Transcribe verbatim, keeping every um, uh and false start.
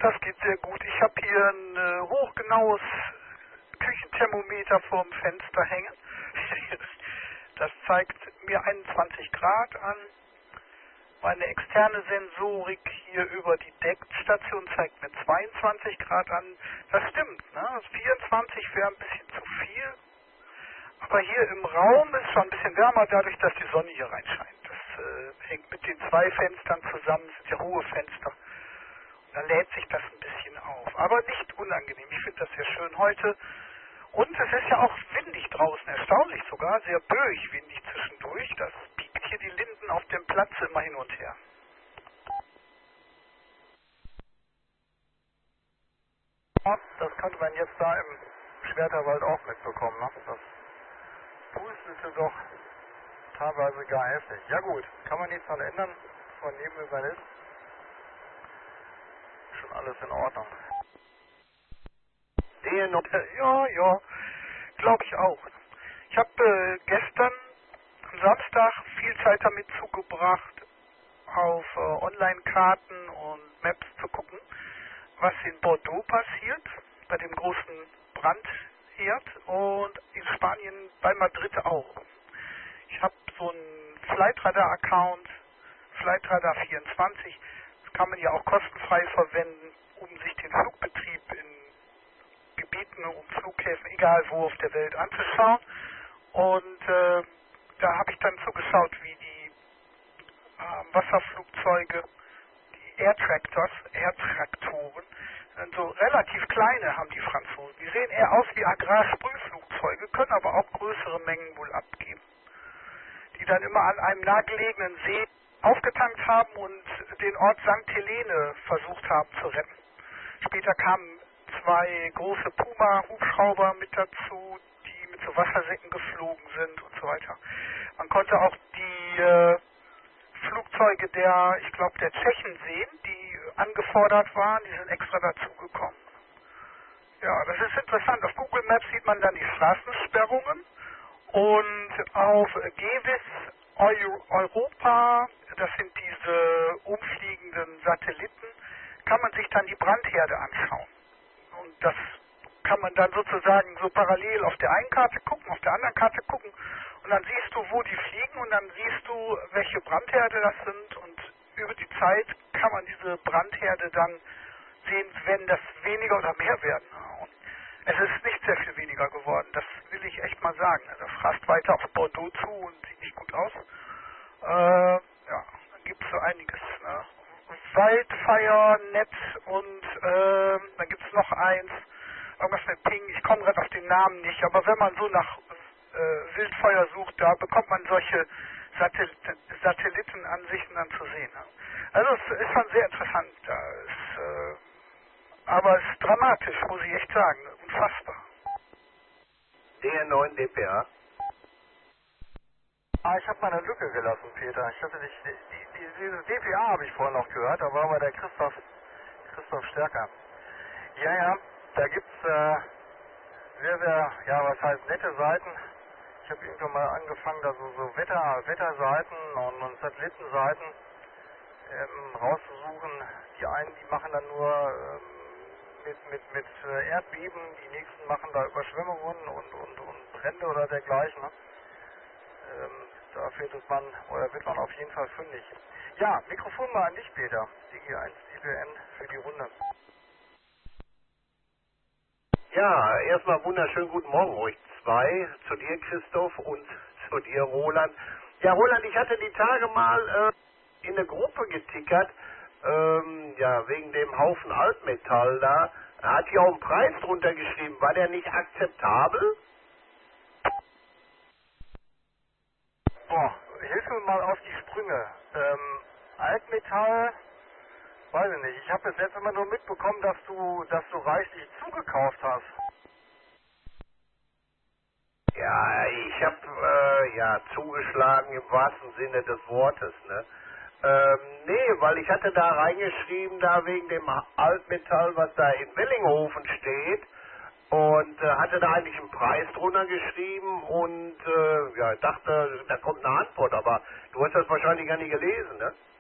Das geht sehr gut. Ich habe hier ein äh, hochgenaues Küchenthermometer vorm Fenster hängen. Das zeigt mir einundzwanzig Grad an. Meine externe Sensorik hier über die Deckstation zeigt mir zweiundzwanzig Grad an. Das stimmt, ne? vierundzwanzig wäre ein bisschen zu viel. Aber hier im Raum ist schon ein bisschen wärmer, dadurch, dass die Sonne hier reinscheint. Das äh, hängt mit den zwei Fenstern zusammen, das sind ja hohe Fenster. Und dann lädt sich das ein bisschen auf. Aber nicht unangenehm. Ich finde das sehr schön heute. Und es ist ja auch windig draußen, erstaunlich sogar, sehr böig windig zwischendurch. Das biegt hier die Linden auf dem Platz immer hin und her. Das könnte man jetzt da im Schwerterwald auch mitbekommen, ne? Das pustete doch teilweise gar heftig. Ja gut, kann man nichts daran ändern, dass man Nebel ist. Schon alles in Ordnung. Den noch, äh, ja, ja, glaube ich auch. Ich habe äh, gestern am Samstag viel Zeit damit zugebracht, auf äh, Online-Karten und Maps zu gucken, was in Bordeaux passiert, bei dem großen Brandherd, und in Spanien bei Madrid auch. Ich habe so einen Flightradar-Account, Flightradar vierundzwanzig, das kann man ja auch kostenfrei verwenden, um sich den Flugbetrieb in Gebieten um Flughäfen, egal wo auf der Welt, anzuschauen. Und äh, da habe ich dann zugeschaut, wie die äh, Wasserflugzeuge, die Air-Tractors, Air-Traktoren, so relativ kleine haben die Franzosen. Die sehen eher aus wie Agrarsprühflugzeuge, können aber auch größere Mengen wohl abgeben. Die dann immer an einem nahegelegenen See aufgetankt haben und den Ort Sankt Helene versucht haben zu retten. Später kamen zwei große Puma-Hubschrauber mit dazu, die mit so Wassersäcken geflogen sind und so weiter. Man konnte auch die äh, Flugzeuge der, ich glaube, der Tschechen sehen, die angefordert waren, die sind extra dazugekommen. Ja, das ist interessant. Auf Google Maps sieht man dann die Straßensperrungen und auf Gevis Eu- Europa, das sind diese umfliegenden Satelliten, kann man sich dann die Brandherde anschauen. Und das kann man dann sozusagen so parallel auf der einen Karte gucken, auf der anderen Karte gucken, und dann siehst du, wo die fliegen, und dann siehst du, welche Brandherde das sind, und über die Zeit kann man diese Brandherde dann sehen, wenn das weniger oder mehr werden. Und es ist nicht sehr viel weniger geworden, das will ich echt mal sagen. Das rast weiter auf Bordeaux zu und sieht nicht gut aus. Äh, ja, dann gibt es so einiges. Ne? Wildfire, Netz und äh, dann gibt es noch eins, irgendwas mit Ping, ich komme gerade auf den Namen nicht, aber wenn man so nach äh, Wildfeuer sucht, da bekommt man solche Satellit Satellitenansichten dann zu sehen. Ne? Also es ist schon sehr interessant, da ist, äh, aber es ist dramatisch, muss ich echt sagen, unfassbar. D R neun D P A. Ah, ich habe mal eine Lücke gelassen, Peter. Ich hatte dich, die, die, dieses D P A habe ich vorhin noch gehört, da war aber der Christoph, Christoph Stärker. Ja, ja, da gibt's äh, sehr, sehr, ja, was heißt nette Seiten. Ich habe irgendwann mal angefangen, da so, so Wetter, Wetterseiten und, und Satellitenseiten ähm, rauszusuchen. Die einen, die machen dann nur ähm, mit, mit, mit äh, Erdbeben, die nächsten machen da Überschwemmungen und, und, und Brände oder dergleichen. Ne? Ähm, da findet man, oder wird man auf jeden Fall fündig. Ja, Mikrofon mal an dich, Peter. D G eins I P N für die Runde. Ja, erstmal wunderschönen guten Morgen euch zwei, zu dir Christoph und zu dir Roland. Ja, Roland, ich hatte die Tage mal äh, in eine Gruppe getickert, ähm, ja, wegen dem Haufen Altmetall da. Er hat hier auch einen Preis drunter geschrieben, war der nicht akzeptabel? Boah, hilf mir mal auf die Sprünge. Ähm, Altmetall, weiß ich nicht. Ich habe bis jetzt immer nur mitbekommen, dass du, dass du reichlich zugekauft hast. Ja, ich habe äh, ja zugeschlagen im wahrsten Sinne des Wortes, ne? Ähm, nee, weil ich hatte da reingeschrieben, da wegen dem Altmetall, was da in Willinghofen steht, und äh, hatte da eigentlich einen Preis drunter geschrieben und äh, ja, dachte, da kommt eine Antwort, aber du hast das wahrscheinlich gar nicht gelesen, ne?